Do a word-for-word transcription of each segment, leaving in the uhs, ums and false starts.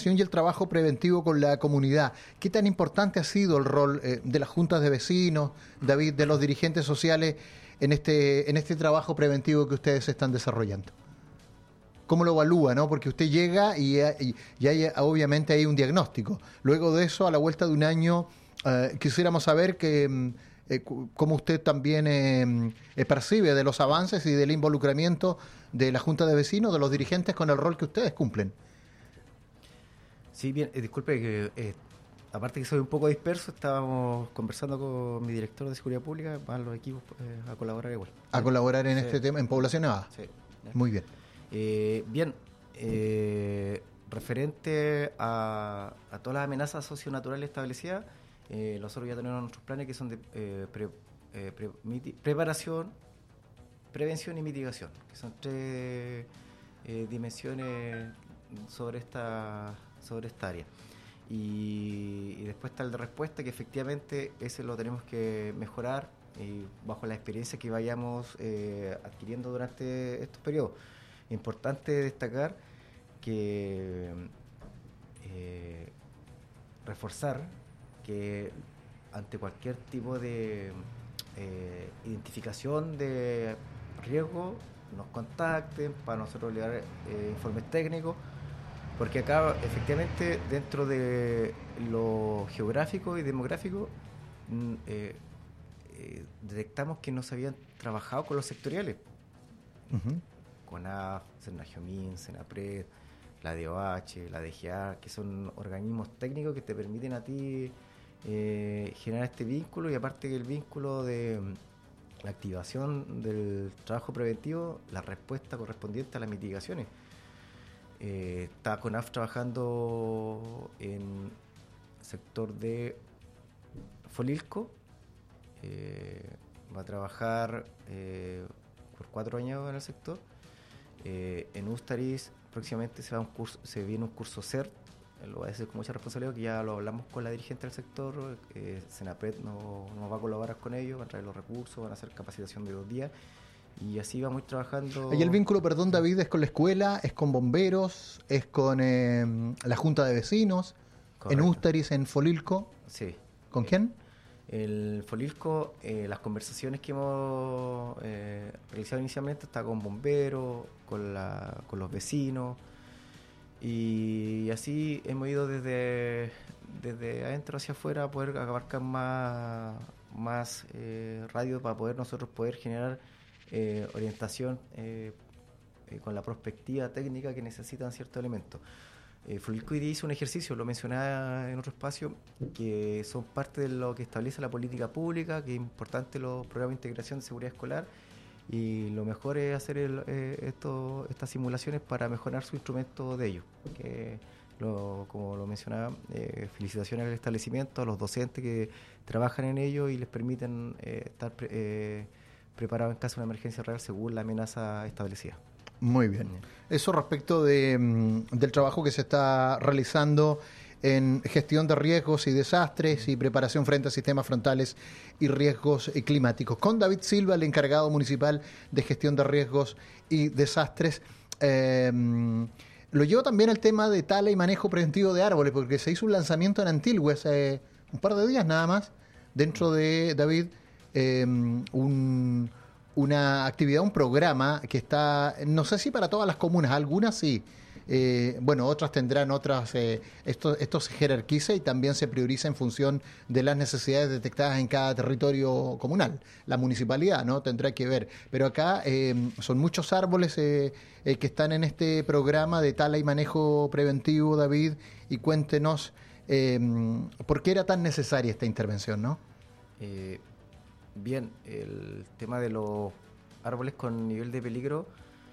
gestión y el trabajo preventivo con la comunidad. ¿Qué tan importante ha sido el rol eh, de las juntas de vecinos, David, de los dirigentes sociales en este, en este trabajo preventivo que ustedes están desarrollando? ¿Cómo lo evalúa, no? Porque usted llega y, y, y hay, obviamente hay un diagnóstico. Luego de eso, a la vuelta de un año, eh, quisiéramos saber que, eh, cómo usted también eh, eh, percibe de los avances y del involucramiento de la Junta de Vecinos, de los dirigentes con el rol que ustedes cumplen. Sí, bien, eh, disculpe que eh, aparte que soy un poco disperso, estábamos conversando con mi director de Seguridad Pública, van los equipos eh, a colaborar igual. A sí. colaborar en sí. este tema, en Población Nevada. Sí. Muy bien. Eh, bien, eh, referente a, a todas las amenazas socionaturales establecidas, eh, nosotros ya tenemos nuestros planes que son de eh, pre, eh, pre, miti, preparación, prevención y mitigación, que son tres eh, dimensiones sobre esta, sobre esta área. Y, y después está el de respuesta, que efectivamente ese lo tenemos que mejorar y bajo la experiencia que vayamos eh, adquiriendo durante estos periodos. Importante destacar que eh, reforzar que ante cualquier tipo de eh, identificación de riesgo nos contacten para nosotros llevar eh, informes técnicos, porque acá efectivamente dentro de lo geográfico y demográfico eh, eh, detectamos que no se habían trabajado con los sectoriales. Uh-huh. CONAF, Senajomín, Senapred, la D O H, la D G A, que son organismos técnicos que te permiten a ti eh, generar este vínculo, y aparte que el vínculo de la activación del trabajo preventivo, la respuesta correspondiente a las mitigaciones. Eh, está CONAF trabajando en el sector de Folilco, eh, va a trabajar eh, por cuatro años en el sector. Eh, en Ustaris próximamente se va un curso, se viene un curso C E R T, lo voy a decir con mucha responsabilidad, que ya lo hablamos con la dirigente del sector. eh, Senapred nos no va a colaborar con ellos, van a traer los recursos, van a hacer capacitación de dos días y así vamos a ir trabajando. ¿Y el vínculo, perdón David, es con la escuela, es con bomberos, es con eh, la junta de vecinos? Correcto. En Ustaris, en Folilco? Sí. ¿Con quién? Eh, El Folilco, eh, las conversaciones que hemos eh, realizado inicialmente está con bomberos, con, la, con los vecinos, y así hemos ido desde, desde adentro hacia afuera a poder abarcar más, más eh, radio para poder nosotros poder generar eh, orientación eh, eh, con la perspectiva técnica que necesitan ciertos elementos. Eh, Folilco hoy día hizo un ejercicio, lo mencionaba en otro espacio, que son parte de lo que establece la política pública, que es importante los programas de integración de seguridad escolar, y lo mejor es hacer el, eh, esto, estas simulaciones para mejorar su instrumento de ellos. Que lo, como lo mencionaba, eh, felicitaciones al establecimiento, a los docentes que trabajan en ello y les permiten eh, estar pre, eh, preparados en caso de una emergencia real según la amenaza establecida. Muy bien. Eso respecto de, del trabajo que se está realizando en gestión de riesgos y desastres y preparación frente a sistemas frontales y riesgos climáticos. Con David Silva, el encargado municipal de gestión de riesgos y desastres. Eh, lo llevo también al tema de tala y manejo preventivo de árboles, porque se hizo un lanzamiento en Antilgüe hace un par de días nada más, dentro de, David, eh, un... una actividad, un programa que está, no sé si para todas las comunas, algunas sí, eh, bueno, otras tendrán otras, eh, esto, esto se jerarquiza y también se prioriza en función de las necesidades detectadas en cada territorio comunal. La municipalidad, ¿no? Tendrá que ver, pero acá eh, son muchos árboles eh, eh, que están en este programa de tala y manejo preventivo, David, y cuéntenos eh, por qué era tan necesaria esta intervención, ¿no? Eh... Bien, el tema de los árboles con nivel de peligro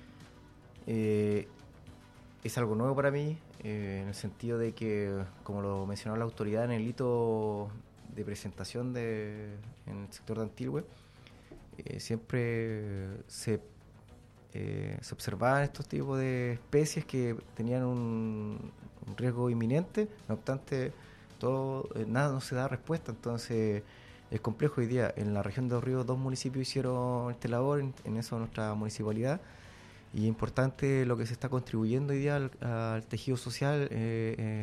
eh, es algo nuevo para mí, eh, en el sentido de que, como lo mencionó la autoridad en el hito de presentación de, en el sector de Antilgüe, eh, siempre se, eh, se observaban estos tipos de especies que tenían un, un riesgo inminente. No obstante, todo, eh, nada no se da respuesta. Entonces es complejo. Hoy día en la región de Los Ríos dos municipios hicieron esta labor, en, en eso nuestra municipalidad, y es importante lo que se está contribuyendo hoy día al, al tejido social eh, eh,